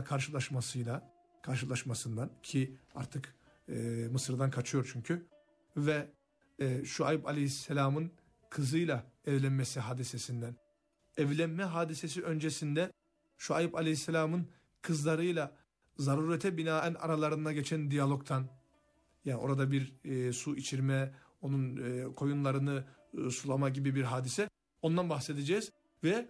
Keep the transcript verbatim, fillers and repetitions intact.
karşılaşmasıyla, karşılaşmasından ki artık e, Mısır'dan kaçıyor çünkü ve e, Şuayb Aleyhisselam'ın kızıyla evlenmesi hadisesinden, evlenme hadisesi öncesinde Şuayb Aleyhisselam'ın kızlarıyla zarurete binaen aralarında geçen diyalogtan, yani orada bir e, su içirme, onun e, koyunlarını e, sulama gibi bir hadise, ondan bahsedeceğiz ve